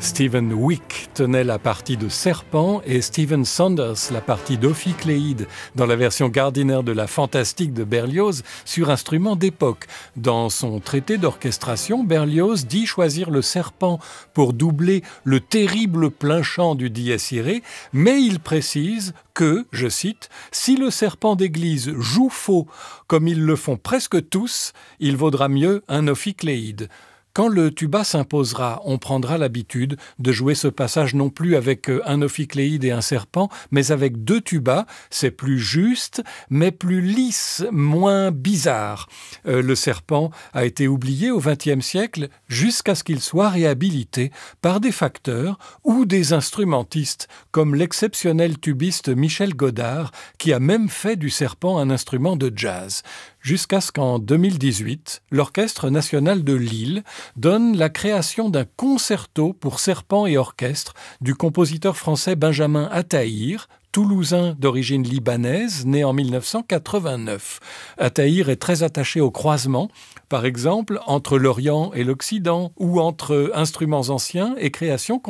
Stephen Wick tenait la partie de Serpent et Stephen Sanders la partie d'Ophicléide dans la version Gardiner de la Fantastique de Berlioz sur instrument d'époque. Dans son traité d'orchestration, Berlioz dit choisir le serpent pour doubler le terrible plein chant du Dies Irae, mais il précise que, je cite, « si le serpent d'église joue faux, comme ils le font presque tous, il vaudra mieux un Ophicléide ». Quand le tuba s'imposera, on prendra l'habitude de jouer ce passage non plus avec un ophicléide et un serpent, mais avec deux tubas. C'est plus juste, mais plus lisse, moins bizarre. Le serpent a été oublié au XXe siècle jusqu'à ce qu'il soit réhabilité par des facteurs ou des instrumentistes, comme l'exceptionnel tubiste Michel Godard, qui a même fait du serpent un instrument de jazz. Jusqu'à ce qu'en 2018, l'Orchestre national de Lille donne la création d'un concerto pour serpent et orchestre du compositeur français Benjamin Attahir, toulousain d'origine libanaise, né en 1989. Attahir est très attaché au croisement, par exemple entre l'Orient et l'Occident, ou entre instruments anciens et créations